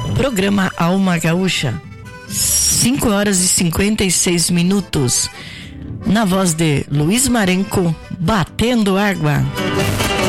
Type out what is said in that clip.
Programa Alma Gaúcha, 5 horas e 56 minutos. Na voz de Luiz Marenco, Batendo Água.